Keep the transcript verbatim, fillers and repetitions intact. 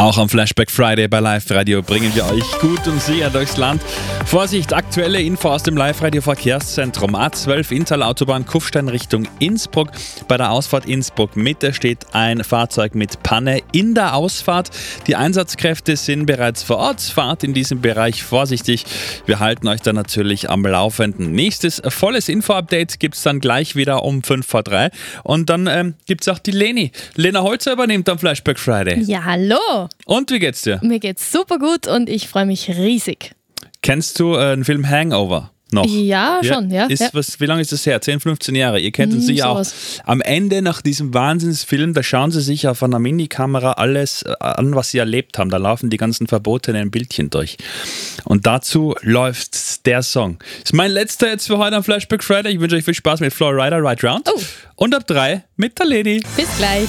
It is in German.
Auch am Flashback Friday bei Live Radio bringen wir euch gut und sicher durchs Land. Vorsicht, aktuelle Info aus dem Live Radio Verkehrszentrum. A zwölf Inntal-Autobahn Kufstein Richtung Innsbruck. Bei der Ausfahrt Innsbruck Mitte steht ein Fahrzeug mit Panne in der Ausfahrt. Die Einsatzkräfte sind bereits vor Ort. Fahrt in diesem Bereich vorsichtig. Wir halten euch da natürlich am Laufenden. Nächstes volles Info-Update gibt es dann gleich wieder um fünf vor drei. Und dann ähm, gibt es auch die Leni. Lena Holzer übernimmt am Flashback Friday. Ja, hallo. Und wie geht's dir? Mir geht's super gut und ich freue mich riesig. Kennst du äh, den Film Hangover noch? Ja, schon, ja. Ist, ja. Was, wie lange ist das her? zehn, fünfzehn Jahre. Ihr kennt uns Hm, sicher sowas. auch. Am Ende nach diesem Wahnsinnsfilm, da schauen sie sich auf einer Minikamera alles äh, an, was sie erlebt haben. Da laufen die ganzen verbotenen Bildchen durch. Und dazu läuft der Song. Ist mein letzter jetzt für heute am Flashback Friday. Ich wünsche euch viel Spaß mit Florida Ride Round. Oh. Und ab drei mit der Leni. Bis gleich.